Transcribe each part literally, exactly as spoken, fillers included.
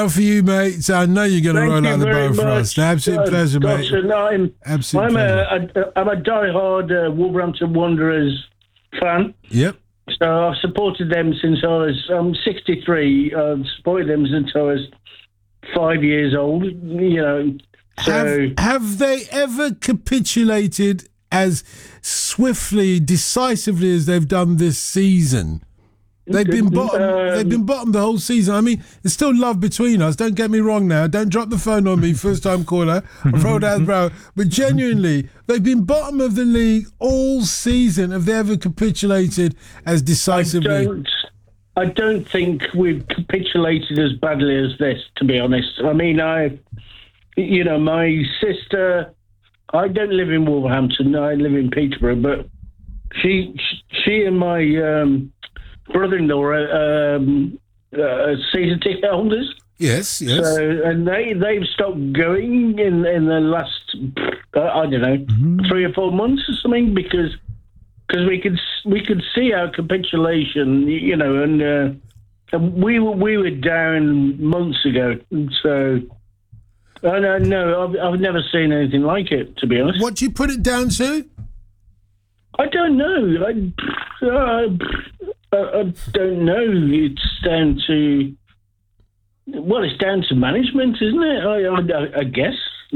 For you, mate. So I know you're going to roll out the bow for us. An absolute uh, pleasure, mate. No, I'm, absolute I'm pleasure. A, a, I'm a die-hard uh, Wolverhampton Wanderers fan. Yep. So I've supported them since I was I'm sixty-three. I've supported them since I was five years old. You know. So have, have they ever capitulated as swiftly, decisively as they've done this season? They've been bottom. Um, they've been bottom the whole season. I mean, there's still love between us. Don't get me wrong. Now, don't drop the phone on me. First time caller. I'll throw it out, bro. But genuinely, they've been bottom of the league all season. Have they ever capitulated as decisively? I don't, I don't think we've capitulated as badly as this. To be honest, I mean, I, you know, my sister. I don't live in Wolverhampton. I live in Peterborough, but she, she and my. Um, brother-in-law are um, uh, season ticket holders. Yes, yes. So, and they, they've stopped going in, in the last, uh, I don't know, mm-hmm. three or four months or something, because cause we could we could see our capitulation, you know, and, uh, and we, were, we were down months ago. So, I don't know, I've, I've never seen anything like it, to be honest. What do you put it down to? I don't know. I, uh, I don't know. It's down to, well, it's down to management, isn't it? I, I, I guess.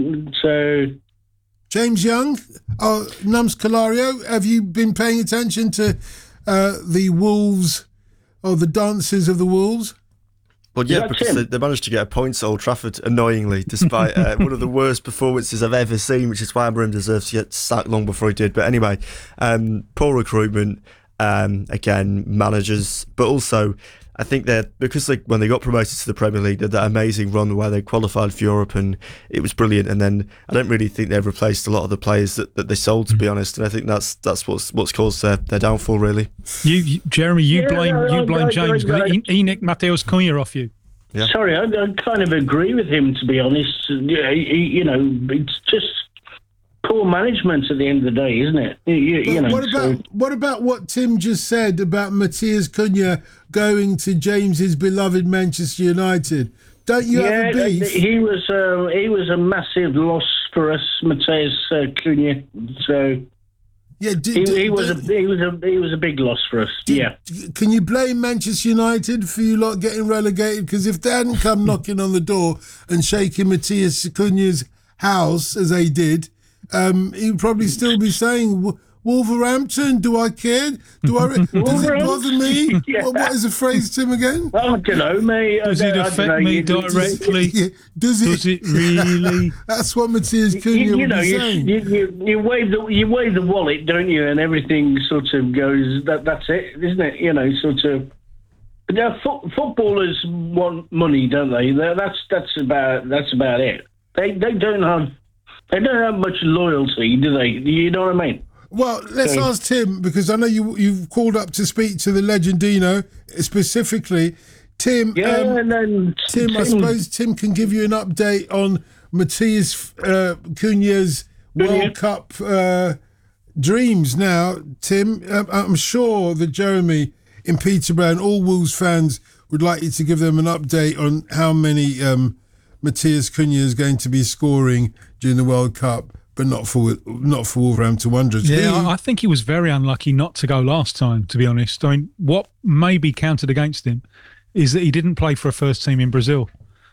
So, James Young, oh, Nums Calario, have you been paying attention to uh, the Wolves, or the dances of the Wolves? Well, yeah, because they, they managed to get a point at Old Trafford, annoyingly, despite uh, one of the worst performances I've ever seen, which is why Amorim deserves to get sacked long before he did. But anyway, um, poor recruitment, um, again, managers, but also I think that because they, when they got promoted to the Premier League, they had that amazing run where they qualified for Europe and it was brilliant. And then I don't really think they've replaced a lot of the players that, that they sold, to be honest. And I think that's that's what's what's caused their, their downfall, really. You, you Jeremy, you yeah, blame no, you blame I, James. I, I, he, he nicked Mateus Cunha off you. Yeah. Sorry, I, I kind of agree with him, to be honest. Yeah, he, you know, it's just poor management at the end of the day, isn't it? You, you know, what about so. what about what Tim just said about Mateus Cunha going to James's beloved Manchester United? Don't you yeah, have a beef? He was uh, he was a massive loss for us, Mateus uh, Cunha. So yeah, do, he, do, he was do, a he was a he was a big loss for us. Do, yeah. Can you blame Manchester United for you lot getting relegated? Because if they hadn't come knocking on the door and shaking Mateus Cunha's house as they did, um, he'd probably still be saying, Wolverhampton, do I care? Do I? Re- does it bother me? yeah. what, what is the phrase, Tim, again? I don't know, mate. Does it affect me directly? Yeah. Does it? Does it really? That's what Mateus Cunha you, you would know, be you, saying. You, you, you wave the you wave the wallet, don't you? And everything sort of goes. That that's it, isn't it? You know, sort of. But now, fo- footballers want money, don't they? That's that's about that's about it. They they don't have they don't have much loyalty, do they? You know what I mean? Well, let's ask Tim, because I know you, you've called up to speak to the Legendino specifically. Tim, yeah, um, and then Tim, Tim, I suppose Tim can give you an update on Mateus uh, Cunha's World yeah. Cup uh, dreams now. Tim, I'm sure that Jeremy in Peterborough and all Wolves fans would like you to give them an update on how many um, Mateus Cunha is going to be scoring during the World Cup. But not for not for Wolverhampton Wanderers. Yeah, he, I think he was very unlucky not to go last time, to be honest. I mean, what maybe counted against him is that he didn't play for a first team in Brazil.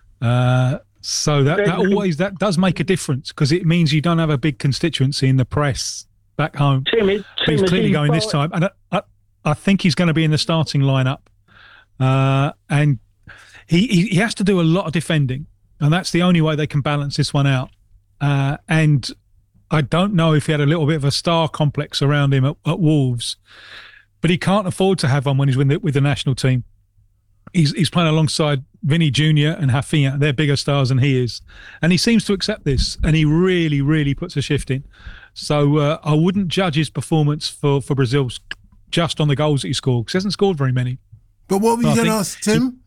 Uh, so that, that always that does make a difference, because it means you don't have a big constituency in the press back home. Tim is, Tim he's clearly going this time, and I, I, I think he's going to be in the starting lineup. Uh, and he, he he has to do a lot of defending, and that's the only way they can balance this one out. Uh, and I don't know if he had a little bit of a star complex around him at, at Wolves, but he can't afford to have one when he's with the, with the national team. He's he's playing alongside Vinny Junior and Rafinha. They're bigger stars than he is. And he seems to accept this, and he really, really puts a shift in. So uh, I wouldn't judge his performance for, for Brazil just on the goals that he scored, because he hasn't scored very many. But what were you going to ask, Tim?